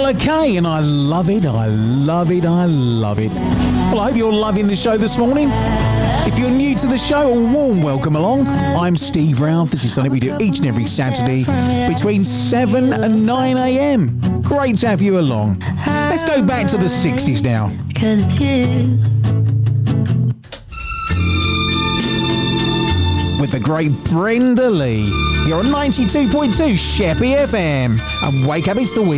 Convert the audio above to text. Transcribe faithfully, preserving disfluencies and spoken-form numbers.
okay, and I love it, I love it, I love it. Well, I hope you're loving the show this morning. If you're new to the show, a warm welcome along. I'm Steve Ralph. This is something we do each and every Saturday between seven and nine a.m. Great to have you along. Let's go back to the sixties now. Cause it's you. With the great Brenda Lee. You're on ninety-two point two Sheppey F M. And wake up, it's the week.